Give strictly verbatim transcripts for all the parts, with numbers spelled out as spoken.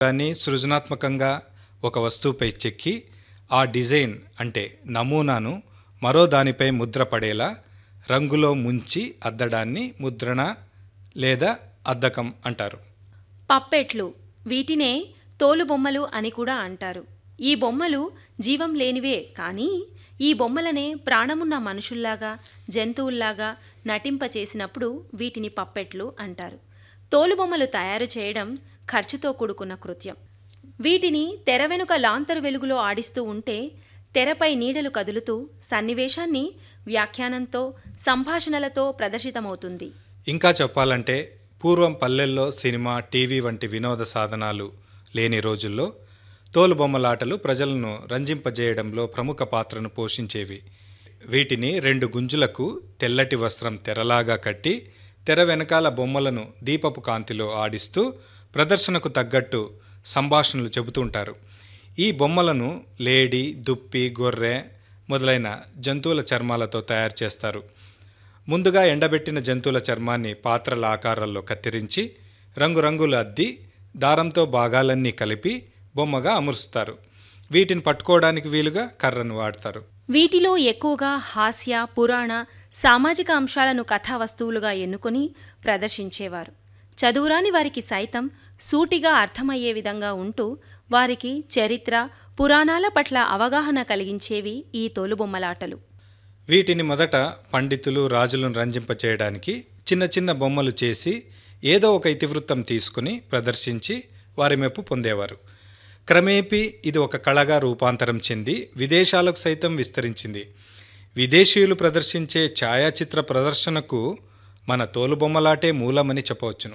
కానీ సృజనాత్మకంగా ఒక వస్తువుపై చెక్కి ఆ డిజైన్ అంటే నమూనాను మరో దానిపై ముద్ర పడేలా రంగులో ముంచి అద్దడాన్ని ముద్రణ లేదా అద్దకం అంటారు. పప్పెట్లు, వీటినే తోలుబొమ్మలు అని కూడా అంటారు. ఈ బొమ్మలు జీవం లేనివే, కానీ ఈ బొమ్మలనే ప్రాణమున్న మనుషుల్లాగా జంతువుల్లాగా నటింపచేసినప్పుడు వీటిని పప్పెట్లు అంటారు. తోలుబొమ్మలు తయారు చేయడం ఖర్చుతో కూడుకున్న కృత్యం. వీటిని తెర వెనుక లాంతరు వెలుగులో ఆడిస్తూ ఉంటే తెరపై నీడలు కదులుతూ సన్నివేశాన్ని వ్యాఖ్యానంతో సంభాషణలతో ప్రదర్శితమవుతుంది. ఇంకా చెప్పాలంటే పూర్వం పల్లెల్లో సినిమా, టీవీ వంటి వినోద సాధనాలు లేని రోజుల్లో తోలుబొమ్మలాటలు ప్రజలను రంజింపజేయడంలో ప్రముఖ పాత్రను పోషించేవి. వీటిని రెండు గుంజులకు తెల్లటి వస్త్రం తెరలాగా కట్టి తెర వెనకాల బొమ్మలను దీపపు కాంతిలో ఆడిస్తూ ప్రదర్శనకు తగ్గట్టు సంభాషణలు చెబుతుంటారు. ఈ బొమ్మలను లేడి, దుప్పి, గొర్రె మొదలైన జంతువుల చర్మాలతో తయారు చేస్తారు. ముందుగా ఎండబెట్టిన జంతువుల చర్మాన్ని పాత్రల ఆకారాల్లో కత్తిరించి రంగురంగులు అద్ది దారంతో భాగాలన్నీ కలిపి బొమ్మగా అమరుస్తారు. వీటిని పట్టుకోవడానికి వీలుగా కర్రను వాడతారు. వీటిలో ఎక్కువగా హాస్య, పురాణ, సామాజిక అంశాలను కథా వస్తువులుగా ఎన్నుకొని ప్రదర్శించేవారు. చదువురాని వారికి సైతం సూటిగా అర్థమయ్యే విధంగా ఉంటూ వారికి చరిత్ర, పురాణాల పట్ల అవగాహన కలిగించేవి ఈ తోలుబొమ్మలాటలు. వీటిని మొదట పండితులు, రాజులను రంజింపచేయడానికి చిన్న చిన్న బొమ్మలు చేసి ఏదో ఒక ఇతివృత్తం తీసుకుని ప్రదర్శించి వారి మెప్పు పొందేవారు. క్రమేపీ ఇది ఒక కళగా రూపాంతరం చెంది విదేశాలకు సైతం విస్తరించింది. విదేశీయులు ప్రదర్శించే ఛాయాచిత్ర ప్రదర్శనకు మన తోలుబొమ్మలాటే మూలమని చెప్పవచ్చును.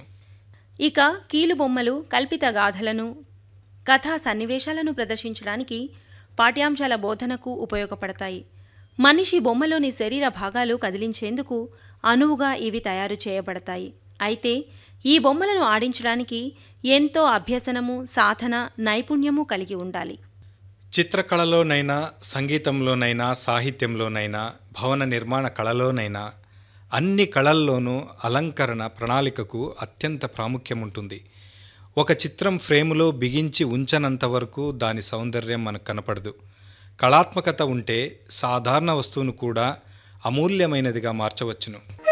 ఇక కీలుబొమ్మలు కల్పిత గాథలను, కథా సన్నివేశాలను ప్రదర్శించడానికి, పాఠ్యాంశాల బోధనకు ఉపయోగపడతాయి. మనిషి బొమ్మలోని శరీర భాగాలు కదిలించేందుకు అనువుగా ఇవి తయారు చేయబడతాయి. అయితే ఈ బొమ్మలను ఆడించడానికి ఎంతో అభ్యసనము, సాధన, నైపుణ్యము కలిగి ఉండాలి. చిత్రకళలోనైనా, సంగీతంలోనైనా, సాహిత్యంలోనైనా, భవన నిర్మాణ కళలోనైనా అన్ని కళల్లోనూ అలంకరణ ప్రణాళికకు అత్యంత ప్రాముఖ్యం ఉంటుంది. ఒక చిత్రం ఫ్రేములో బిగించి ఉంచనంత వరకు దాని సౌందర్యం మనకు కనపడదు. కళాత్మకత ఉంటే సాధారణ వస్తువును కూడా అమూల్యమైనదిగా మార్చవచ్చును.